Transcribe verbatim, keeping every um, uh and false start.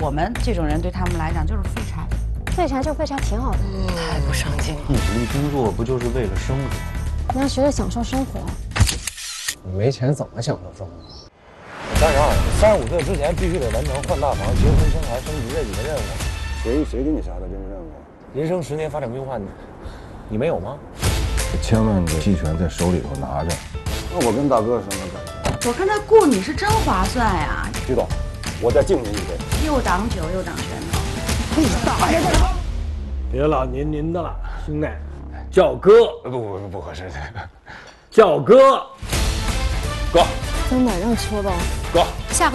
我们这种人对他们来讲就是废柴。 废柴就废柴挺好的， 太不上进了。 一直工作不就是为了生活？ 你要学着享受生活。 你没钱怎么享受生活？ 三十二，三十五岁之前必须得完成换大房、结婚、生孩、升级这几个任务。 谁谁给你下的这个任务？ 人生十年发展规划，你你没有吗？ 千万的期权在手里头拿着。那我跟大哥什么感觉？ 我跟他雇你是真划算呀！ 徐总，我再敬您一杯。 又挡酒又挡拳头。 大爷！ 别老您您的了，兄弟，叫哥。 不不不不合适， 叫哥。 哥。 真的让戳到。 哥。 下。